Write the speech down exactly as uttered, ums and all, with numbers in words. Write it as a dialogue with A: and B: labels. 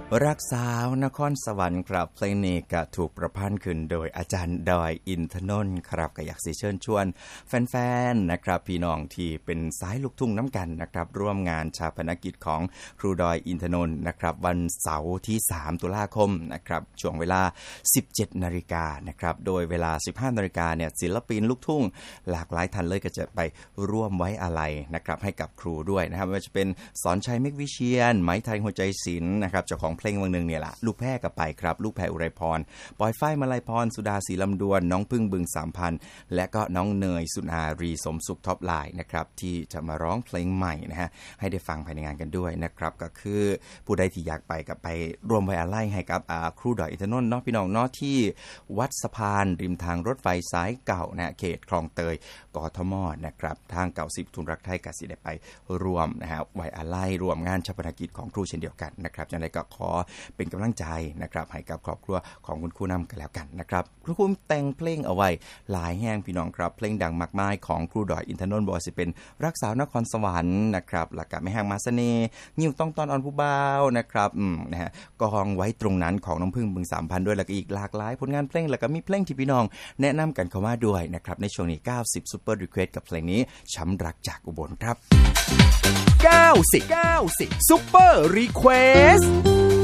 A: รักสาวนครสวรรค์ครับเพลงนี้ก็ถูกประพันธ์ขึ้นโดยอาจารย์ดอยอินทนนท์ครับก็อยากสิเชิญชวนแฟนๆนะครับพี่น้องที่เป็นสายลูกทุ่งน้ำกันนะครับร่วมงานชาปนกิจของครูดอยอินทนนท์นะครับวันเสาร์ที่สามตุลาคมนะครับช่วงเวลา สิบเจ็ดนาฬิกา นนะครับโดยเวลา สิบห้านาฬิกา นเนี่ยศิลปินลูกทุ่งหลากหลายท่านเลยก็จะไปร่วมไว้อาลัยนะครับให้กับครูด้วยนะครับว่าจะเป็นสอนชัยเมฆวิเชียรไหมไทยหัวใจศิลป์นะครับเจ้าของเพลงวงนึงเนี่ยล่ะลูกแพร่ก็ไปครับลูกแพรอุไรพรปอยฝ้ายมาลัยพรสุดาศรีลำดวนน้องพึ่งบึงสามพันและก็น้องเนยสุนารีสมสุขท็อปไลน์นะครับที่จะมาร้องเพลงใหม่นะฮะให้ได้ฟังภายในงานกันด้วยนะครับก็คือผู้ใดที่อยากไปก็ไปร่วมไว้อาลัยให้กับครูดอยอินทนนท์เนาะพี่น้องเนาะที่วัดสะพานริมทางรถไฟสายเก่านะเขตคลองเตยกทมนะครับทางเก่าสิบทุนรักไทยก็สิได้ไปรวมนะฮะไว้อาลัยรวมงานชาปนกิจของครูเช่นเดียวกันนะครับจังได๋ก็ขอเป็นกำลังใจนะครับให้กับครอบครัวของคุณครูนำกันแล้วกันนะครับคุณครูแต่งเพลงเอาไว้หลายแห่งพี่น้องครับเพลงดังมากมายของครูดอยอินทนนท์บ่ว่าสิเป็นรักสาวนครสวรรค์นะครับแล้วก็แม่ฮังมาเสน่ห์ยิ้วต้องตอนอ่อนผู้บ่าวนะครับอืมนะฮะกองไว้ตรงนั้นของน้องพึ่งบึงสามพันด้วยแล้วก็อีกหลากหลายผลงานเพลงแล้วก็มีเพลงที่พี่น้องแนะนำกันเข้ามาด้วยนะครับในช่วงนี้เก้าสิบ Super Request กับเพลงนี้ช้ำรักจากอุบลครับ
B: เก้าสิบ เก้าสิบ Super Request